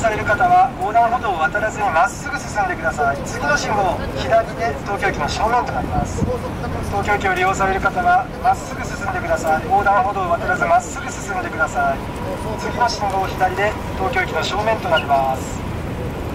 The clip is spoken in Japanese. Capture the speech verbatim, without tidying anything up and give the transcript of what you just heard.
される方は横断歩道を渡らずにまっすぐ進んでください。次の信号左で東京駅の正面となります。東京駅を利用される方はまっすぐ進んでください。横断歩道を渡らずまっすぐ進んでください。次の信号左で東京駅の正面となります。